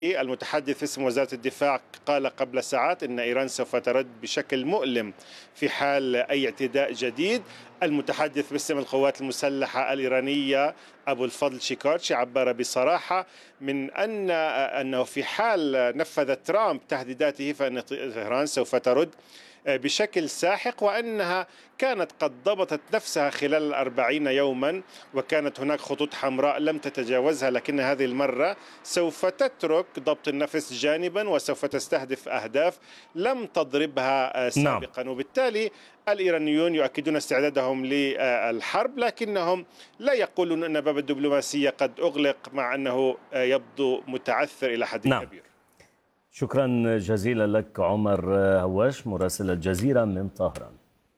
المتحدث باسم وزارة الدفاع قال قبل ساعات أن إيران سوف ترد بشكل مؤلم في حال أي اعتداء جديد. المتحدث باسم القوات المسلحة الإيرانية أبو الفضل شيكارتشي عبر بصراحة من أنه في حال نفذ ترامب تهديداته فإن طهران سوف ترد بشكل ساحق، وأنها كانت قد ضبطت نفسها خلال 40 يوما، وكانت هناك خطوط حمراء لم تتجاوزها، لكن هذه المرة سوف تترك ضبط النفس جانبا وسوف تستهدف أهداف لم تضربها نعم. سابقا. وبالتالي الإيرانيون يؤكدون استعدادهم للحرب، لكنهم لا يقولون أن باب الدبلوماسية قد أغلق، مع أنه يبدو متعثر إلى حد كبير. شكرا جزيلا لك عمر هواش مراسل الجزيرة من طهران.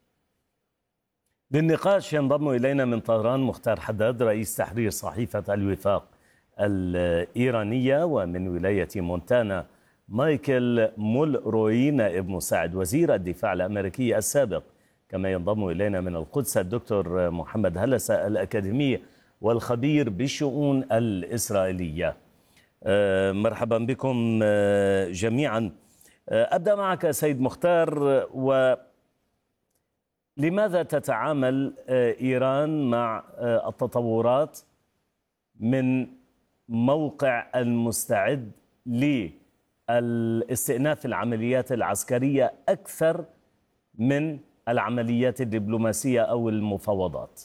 للنقاش ينضم إلينا من طهران مختار حداد رئيس تحرير صحيفة الوفاق الإيرانية، ومن ولاية مونتانا مايكل مولروي نائب مساعد وزير الدفاع الأمريكي السابق. كما ينضم إلينا من القدس الدكتور محمد هلسة الأكاديمي والخبير بالشؤون الإسرائيلية. مرحبا بكم جميعا. أبدأ معك سيد مختار، ولماذا تتعامل إيران مع التطورات من موقع المستعد لاستئناف العمليات العسكرية أكثر من العمليات الدبلوماسية أو المفاوضات؟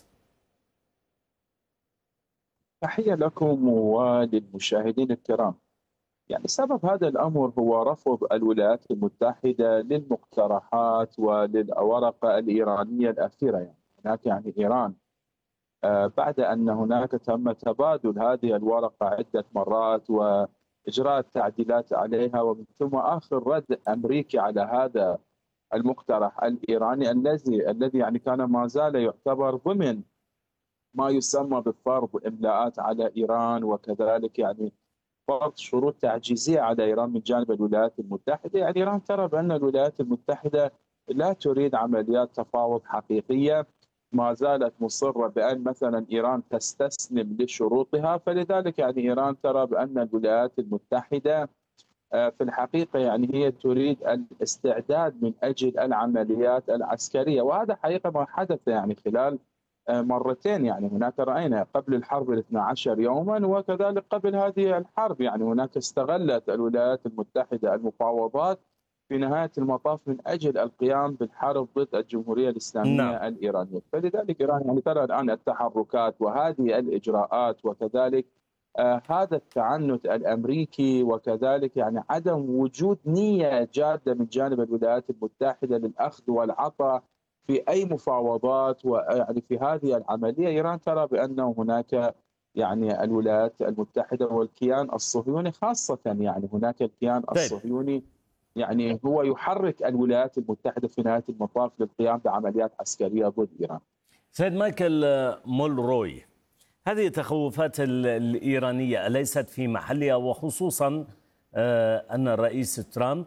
تحية لكم وللمشاهدين الكرام. يعني سبب هذا الأمر هو رفض الولايات المتحدة للمقترحات وللورقة الإيرانية الأخيرة. يعني هناك إيران بعد أن هناك تم تبادل هذه الورقة عدة مرات وإجراء التعديلات عليها، ومن ثم آخر رد أمريكي على هذا المقترح الإيراني الذي كان ما زال يعتبر ضمن ما يسمى بفرض إملاءات على إيران، وكذلك فرض شروط تعجيزية على إيران من جانب الولايات المتحدة. إيران ترى بأن الولايات المتحدة لا تريد عمليات تفاوض حقيقية، ما زالت مصرة بأن مثلا إيران تستسلم لشروطها، فلذلك إيران ترى بأن الولايات المتحدة في الحقيقة هي تريد الاستعداد من أجل العمليات العسكرية. وهذا حقيقة ما حدث خلال مرتين. هناك رأينا قبل الحرب 12 يوما، وكذلك قبل هذه الحرب هناك استغلت الولايات المتحدة المفاوضات في نهاية المطاف من أجل القيام بالحرب ضد الجمهورية الإسلامية الإيرانية. فلذلك إيران ترى الآن التحركات وهذه الإجراءات، وكذلك هذا التعنت الأمريكي، وكذلك عدم وجود نية جادة من جانب الولايات المتحدة للأخذ والعطاء في أي مفاوضات. في هذه العملية إيران ترى بأنه هناك الولايات المتحدة والكيان الصهيوني خاصة، هناك الكيان الصهيوني هو يحرك الولايات المتحدة في نهاية المطاف للقيام بعمليات عسكرية ضد إيران. سيد مايكل مولروي، هذه التخوفات الإيرانية أليست في محلها، وخصوصا أن الرئيس ترامب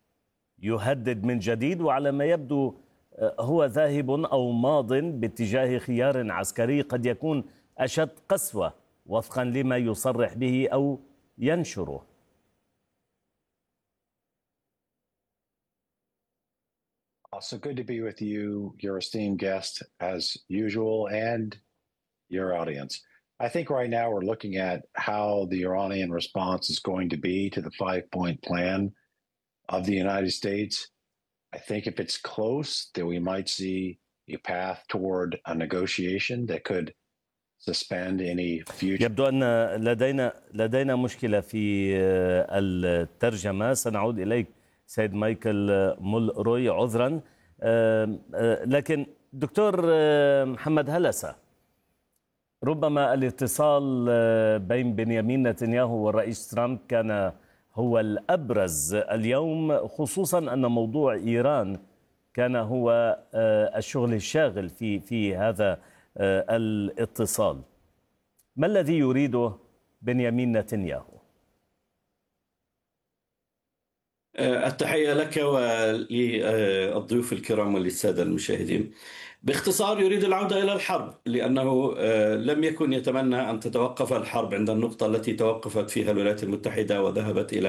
يهدد من جديد، وعلى ما يبدو هو ذاهب أو ماض باتجاه خيار عسكري قد يكون أشد قسوة وفقا لما يصرح به أو ينشره؟ So good to be with you, your esteemed guest, as usual, and your audience. I think right now we're looking at how the Iranian response is going to be to the 5-point plan of the United States. I think if it's close, then we might see a path toward a negotiation that could suspend any future. يبدو أن لدينا مشكلة في الترجمة. سنعود إليك سيد مايكل مولروي، عذرا. لكن دكتور محمد هلسة، ربما الاتصال بين بنيامين نتنياهو والرئيس ترامب كان هو الأبرز اليوم، خصوصا أن موضوع إيران كان هو الشغل الشاغل في هذا الاتصال. ما الذي يريده بنيامين نتنياهو؟ التحية لك وللضيوف الكرام وللسادة المشاهدين. باختصار يريد العودة إلى الحرب، لأنه لم يكن يتمنى أن تتوقف الحرب عند النقطة التي توقفت فيها الولايات المتحدة وذهبت إلى